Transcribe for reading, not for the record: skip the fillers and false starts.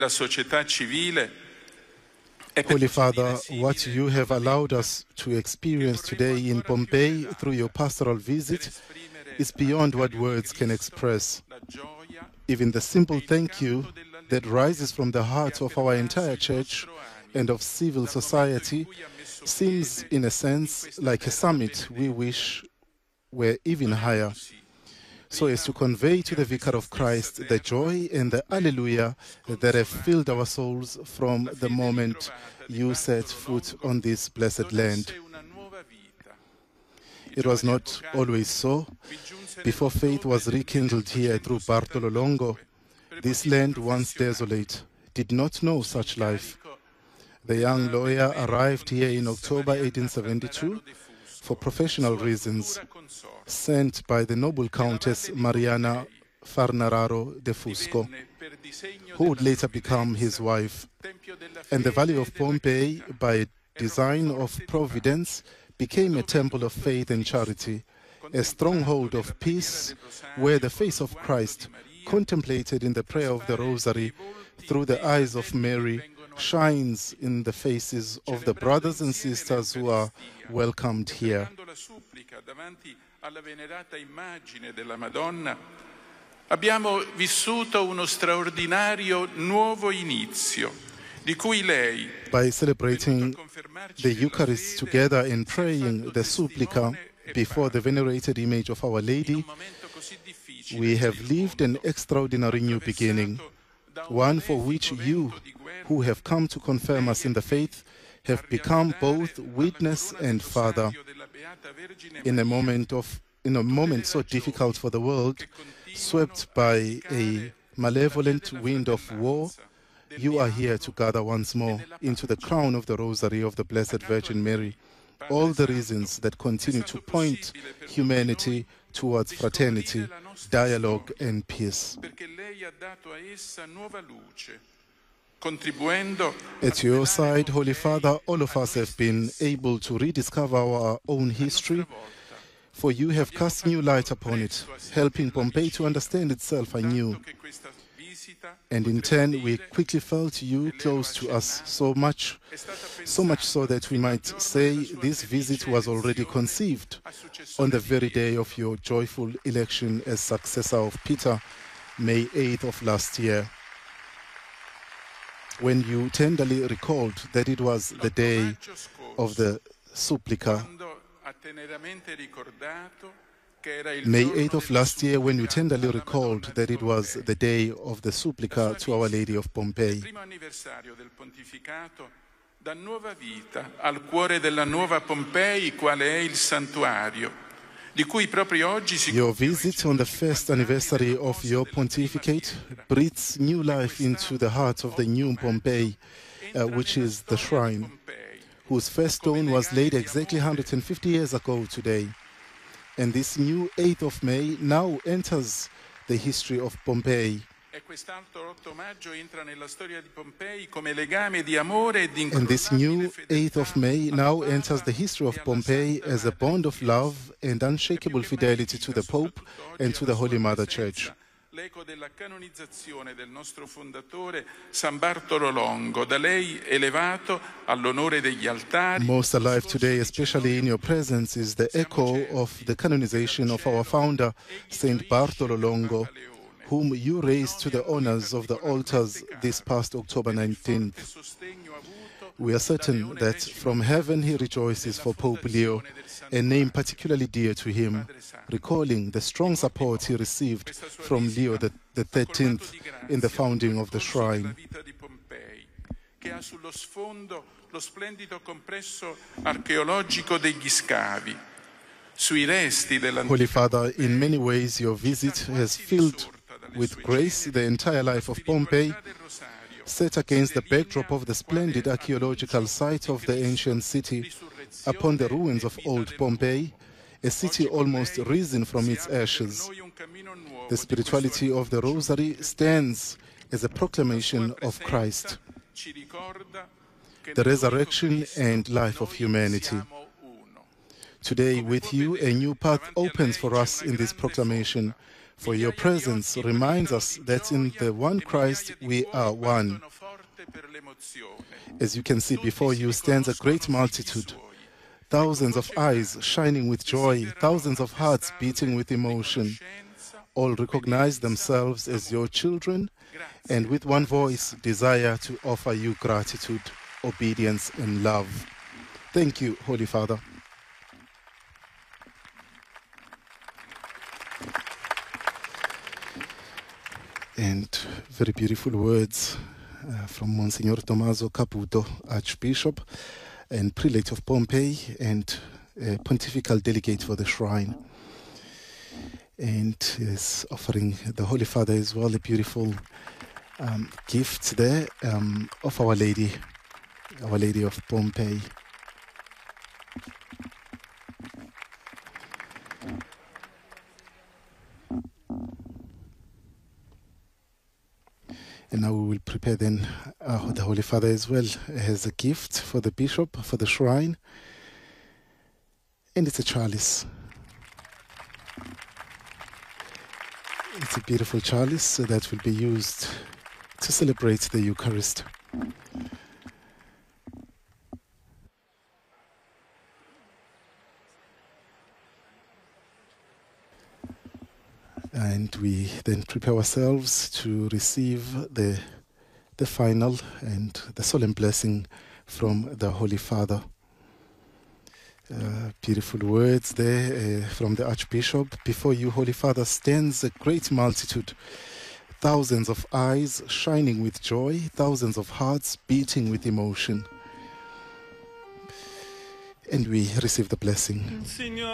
la società civile. Holy Father, what you have allowed us to experience today in Pompeii through your pastoral visit is beyond what words can express. Even the simple thank you that rises from the heart of our entire church and of civil society seems, in a sense, like a summit we wish were even higher, so as to convey to the Vicar of Christ the joy and the Alleluia that have filled our souls from the moment you set foot on this blessed land. It was not always so. Before faith was rekindled here through Bartolo Longo, this land, once desolate, did not know such life. The young lawyer arrived here in October 1872 for professional reasons, sent by the noble Countess Mariana Farnararo de Fusco, who would later become his wife. And the Valley of Pompeii, by design of Providence, became a temple of faith and charity, a stronghold of peace where the face of Christ, contemplated in the prayer of the Rosary through the eyes of Mary, shines in the faces of the brothers and sisters who are welcomed here. Abbiamo vissuto uno straordinario nuovo inizio, di cui lei, by celebrating the Eucharist together and praying the Supplica before the venerated image of Our Lady, we have lived an extraordinary new beginning, one for which you, who have come to confirm us in the faith, have become both witness and father. In a moment so difficult for the world, swept by a malevolent wind of war, you are here to gather once more into the crown of the Rosary of the Blessed Virgin Mary all the reasons that continue to point humanity towards fraternity, dialogue and peace. At your side, Holy Father, all of us have been able to rediscover our own history, for you have cast new light upon it, helping Pompeii to understand itself anew. And in turn, we quickly felt you close to us, so much so that we might say this visit was already conceived on the very day of your joyful election as successor of Peter, May 8th of last year, when you tenderly recalled that it was the day of the Supplica. May 8th of last year, when you tenderly recalled that it was the day of the Supplica to Our Lady of Pompeii. Da nuova vita al cuore della nuova Pompei, quale è il santuario, di cui proprio oggi si... Your visit on the first anniversary of your pontificate breathes new life into the heart of the new Pompeii, which is the shrine, whose first stone was laid exactly 150 years ago today. And this new 8th of May now enters the history of Pompeii. And this new 8th of May now enters the history of Pompeii as a bond of love and unshakable fidelity to the Pope and to the Holy Mother Church. L'eco della canonizzazione del nostro fondatore San Bartolo Longo, da lei elevato all'onore degli altari. Most alive today, especially in your presence, is the echo of the canonization of our founder, Saint Bartolo Longo, whom you raised to the honors of the altars this past October 19th. We are certain that from heaven he rejoices for Pope Leo, a name particularly dear to him, recalling the strong support he received from Leo the 13th in the founding of the shrine. Che ha sullo sfondo lo splendido complesso archeologico degli scavi. Sui resti della... Holy Father, in many ways your visit has filled with grace the entire life of Pompeii, set against the backdrop of the splendid archaeological site of the ancient city upon the ruins of old Pompeii, a city almost risen from its ashes. The spirituality of the Rosary stands as a proclamation of Christ, the resurrection and life of humanity. Today, with you, a new path opens for us in this proclamation, For your presence reminds us that in the one Christ we are one. As you can see, before you stands a great multitude, thousands of eyes shining with joy, thousands of hearts beating with emotion. All recognize themselves as your children and with one voice desire to offer you gratitude, obedience, and love. Thank you, Holy Father. And very beautiful words from Monsignor Tommaso Caputo, Archbishop and Prelate of Pompeii and Pontifical Delegate for the Shrine. And is offering the Holy Father as well a beautiful gift there of Our Lady of Pompeii. And now we will prepare then the Holy Father as well has a gift for the Bishop, for the Shrine. And it's a chalice. It's a beautiful chalice that will be used to celebrate the Eucharist. And we then prepare ourselves to receive the final and the solemn blessing from the Holy Father. Beautiful words there from the Archbishop. Before you, Holy Father, stands a great multitude, thousands of eyes shining with joy, thousands of hearts beating with emotion. And we receive the blessing.